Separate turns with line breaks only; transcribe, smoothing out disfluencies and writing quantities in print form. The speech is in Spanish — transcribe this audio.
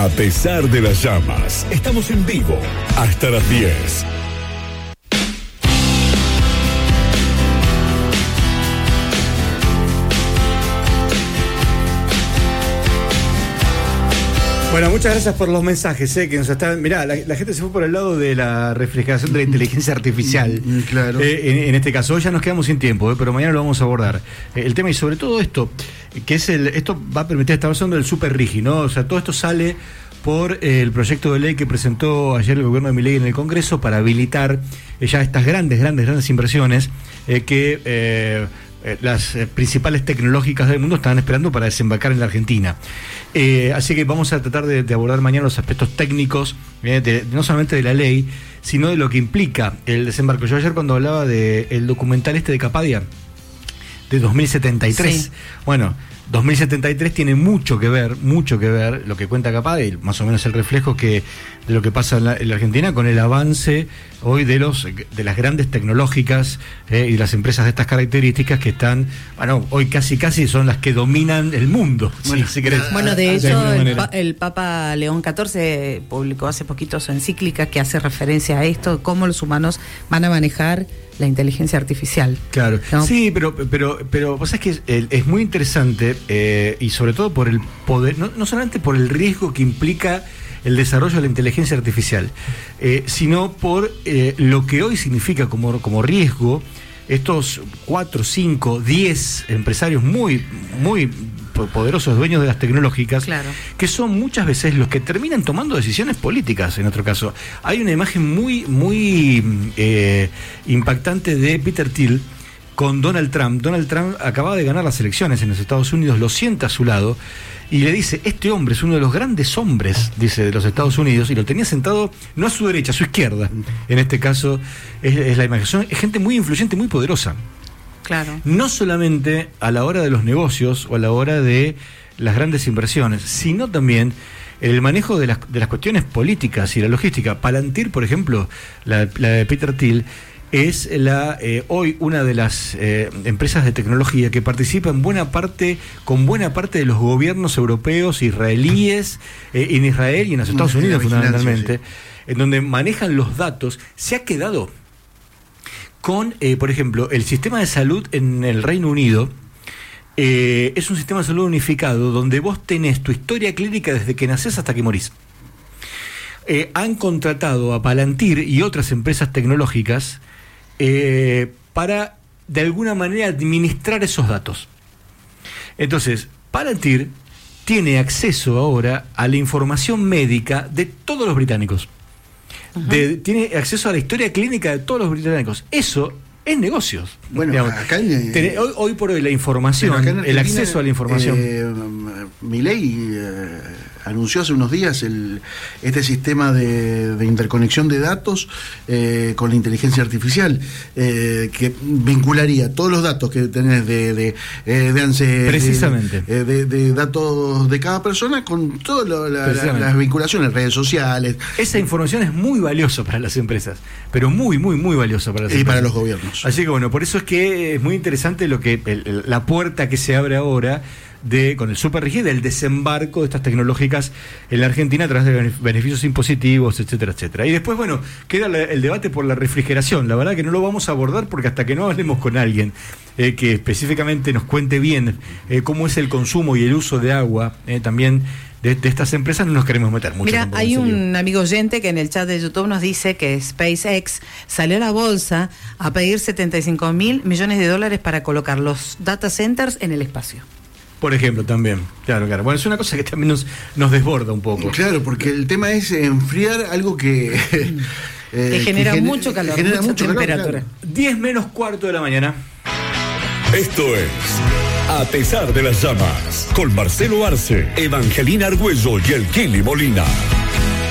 A pesar de las llamas, estamos en vivo hasta las 10.
Bueno, muchas gracias por los mensajes, que nos están... Mirá, la gente se fue por el lado de la refrigeración de la inteligencia artificial.
Claro.
En este caso, hoy ya nos quedamos sin tiempo, pero mañana lo vamos a abordar. El tema, y sobre todo esto, que es esto va a permitir, estamos hablando del super RIGI, ¿no? O sea, todo esto sale por el proyecto de ley que presentó ayer el gobierno de Milei en el Congreso para habilitar ya estas grandes inversiones que las principales tecnológicas del mundo están esperando para desembarcar en la Argentina. Así que vamos a tratar de abordar mañana los aspectos técnicos, no solamente de la ley, sino de lo que implica el desembarco. Yo ayer, cuando hablaba del documental de Capadia, de 2073, sí. Bueno, 2073 tiene mucho que ver lo que cuenta Capadia, y más o menos el reflejo de lo que pasa en la Argentina con el avance hoy de las grandes tecnológicas y de las empresas de estas características que están, bueno, hoy casi son las que dominan el mundo.
Bueno,
si querés.
Bueno, de hecho, el Papa León XIV publicó hace poquito su encíclica que hace referencia a esto, cómo los humanos van a manejar la inteligencia artificial.
Claro, ¿no? Sí, pero vos sabés que es muy interesante, y sobre todo por el poder, no solamente por el riesgo que implica el desarrollo de la inteligencia artificial, sino por lo que hoy significa como riesgo estos 4, 5, 10 empresarios muy poderosos dueños de las tecnológicas, claro, que son muchas veces los que terminan tomando decisiones políticas. En otro caso, hay una imagen muy impactante de Peter Thiel con Donald Trump. Donald Trump acababa de ganar las elecciones en los Estados Unidos, lo sienta a su lado y le dice: este hombre es uno de los grandes hombres, dice, de los Estados Unidos, y lo tenía sentado no a su derecha, a su izquierda. En este caso es la imagen. Es gente muy influyente, muy poderosa.
Claro. No
solamente a la hora de los negocios o a la hora de las grandes inversiones, sino también el manejo de las cuestiones políticas y la logística. Palantir, por ejemplo, la de Peter Thiel, es hoy una de las empresas de tecnología que participa con buena parte de los gobiernos europeos, israelíes, en Israel y en los Estados Unidos fundamentalmente, sí, en donde manejan los datos. Se ha quedado con, por ejemplo, el sistema de salud en el Reino Unido. Es un sistema de salud unificado donde vos tenés tu historia clínica desde que nacés hasta que morís. Han contratado a Palantir y otras empresas tecnológicas para, de alguna manera, administrar esos datos. Entonces, Palantir tiene acceso ahora a la información médica de todos los británicos. Tiene acceso a la historia clínica de todos los británicos. Eso es negocios.
Bueno,
digamos,
acá
hoy por hoy la información, el acceso a la información.
Milei anunció hace unos días este sistema de interconexión de datos con la inteligencia artificial, que vincularía todos los datos que tenés de ANSES,
precisamente,
de datos de cada persona, con todas las vinculaciones, redes sociales.
Esa información es muy valiosa para las empresas, pero muy valiosa para las empresas.
Y para los gobiernos.
Así que bueno, por eso es que es muy interesante la puerta que se abre ahora con el super RIGI del desembarco de estas tecnológicas en la Argentina a través de beneficios impositivos, etcétera, etcétera. Y después, bueno, queda el debate por la refrigeración. La verdad que no lo vamos a abordar porque hasta que no hablemos con alguien que específicamente nos cuente bien cómo es el consumo y el uso de agua también de estas empresas, no nos queremos meter mucho.
Mira, hay un amigo oyente que en el chat de YouTube nos dice que SpaceX salió a la bolsa a pedir $75.000 millones para colocar los data centers en el espacio.
Por ejemplo, también. Claro. Bueno, es una cosa que también nos desborda un poco.
Claro, porque el tema es enfriar algo que
genera mucho calor, genera mucha temperatura.
Claro. 10 menos cuarto de la mañana.
Esto es A pesar de las llamas, con Marcelo Arce, Evangelina Argüello y el Kili Molina.